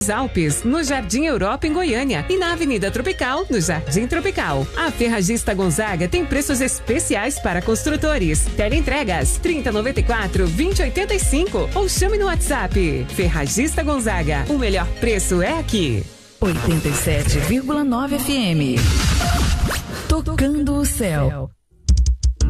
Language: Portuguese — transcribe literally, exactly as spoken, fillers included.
Alpes, no Jardim Europa, em Goiânia, e na Avenida Tropical, no Jardim Tropical. A Ferragista Gonzaga tem preços especiais para construtores. Teleentregas trinta, noventa e quatro, vinte, oitenta e cinco ou chame no WhatsApp. Ferragista Gonzaga, o melhor preço é aqui. oitenta e sete vírgula nove F M. Tocando o céu.